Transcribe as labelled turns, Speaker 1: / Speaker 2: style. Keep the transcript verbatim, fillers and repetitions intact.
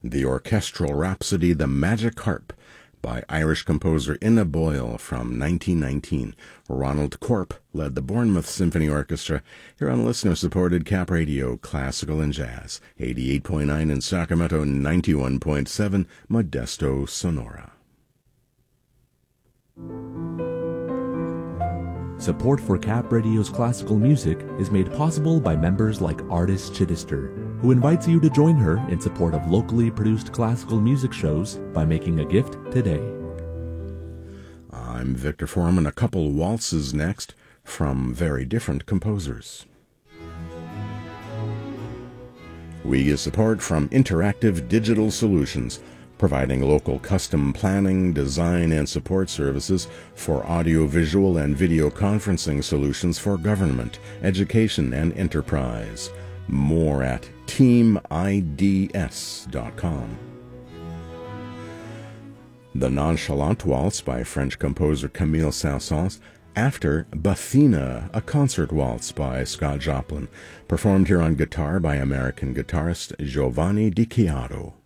Speaker 1: The orchestral rhapsody The Magic Harp by Irish composer Ina Boyle from nineteen nineteen. Ronald Corp led the Bournemouth Symphony Orchestra here on listener-supported Cap Radio, Classical and Jazz, eighty-eight point nine in Sacramento, ninety-one point seven Modesto, Sonora.
Speaker 2: Support for Cap Radio's classical music is made possible by members like Artis Chittister, who invites you to join her in support of locally produced classical music shows by making a gift today.
Speaker 1: I'm Victor Foreman. A couple waltzes next from very different composers. We get support from Interactive Digital Solutions, providing local custom planning, design, and support services for audiovisual and video conferencing solutions for government, education, and enterprise. More at team I D S dot com. The Nonchalant Waltz by French composer Camille Saint-Saëns, after Bathina, a concert waltz by Scott Joplin, performed here on guitar by American guitarist Giovanni Di Chiaro.